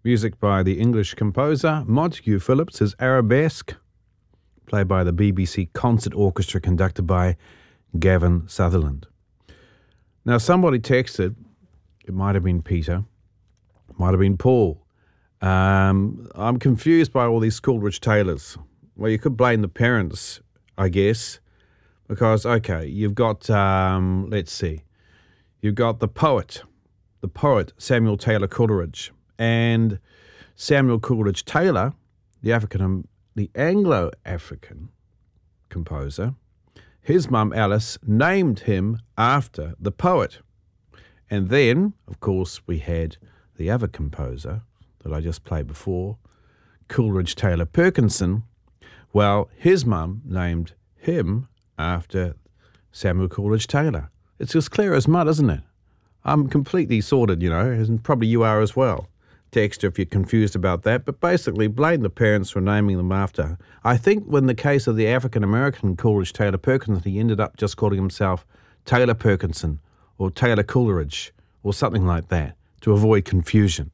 Music by the English composer Montague Phillips. His Arabesque, played by the BBC Concert Orchestra, conducted by Gavin Sutherland. Now, somebody texted, it might have been Peter, it might have been Paul. I'm confused by all these Coleridge Taylors. Well, you could blame the parents, I guess, because, okay, you've got, let's see, you've got the poet Samuel Taylor Coleridge, and Samuel Coleridge Taylor, the Anglo-African composer. His mum Alice named him after the poet. And then, of course, we had the other composer that I just played before, Coleridge Taylor Perkinson. Well, his mum named him after Samuel Coleridge Taylor. It's as clear as mud, isn't it? I'm completely sorted, and probably you are as well. Text if you're confused about that, but basically blame the parents for naming them after. I think when the case of the African-American Coleridge Taylor Perkinson, he ended up just calling himself Taylor Perkinson or Taylor Coleridge or something like that to avoid confusion.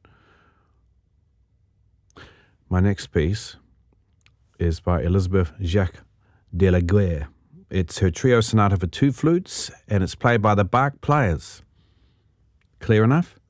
My next piece is by Elizabeth Jacques Delaguerre. It's her trio sonata for two flutes, and it's played by the Bach Players. Clear enough?